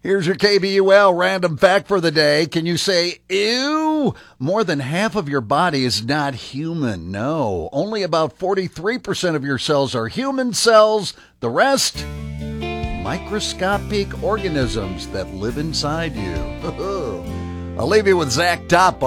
Here's your KBUL random fact for the day. Can you say, ew? More than half of your body is not human. No, only about 43% of your cells are human cells. The rest, microscopic organisms that live inside you. I'll leave you with Zach Top